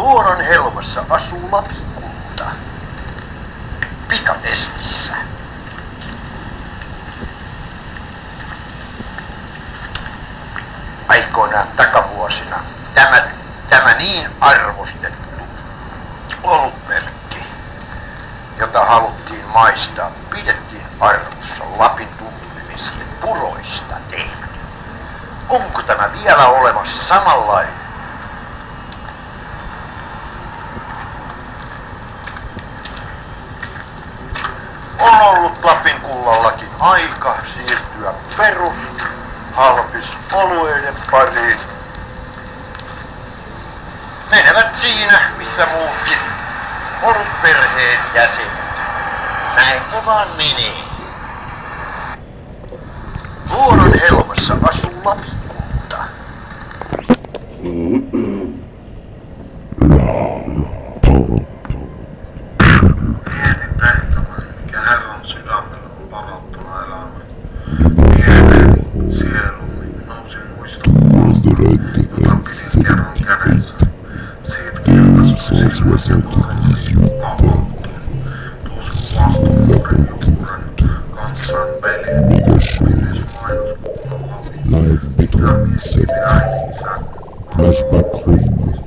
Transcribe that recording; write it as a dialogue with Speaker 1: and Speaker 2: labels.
Speaker 1: Luodon helmassa asuu Lapinkulta. Pikatestissä. Aikoinaan takavuosina tämä niin arvostettu olutmerkki, jota haluttiin maistaa, pidettiin arvossa Lapin tuntemisien puroista tehty. Onko tämä vielä olemassa samanlainen? On ollut Lapinkullallakin aika siirtyä halpis-olueiden pariin. Menevät siinä, missä muutkin olutperheen jäsenet. Näin se vaan menee. Luodon helmassa asuu Lapinkulta.
Speaker 2: Pieni tehtävä, mikä Herran sydämellä on palauttuna elämä. Pienen sieluni nousi muistukuvasta, jota pidin kerran kädessä. Siitä kirkasta avautuu. Tuossa kuvasta juuren kansainvälinen mainospuolella.
Speaker 3: Live between seconds. Flashback room.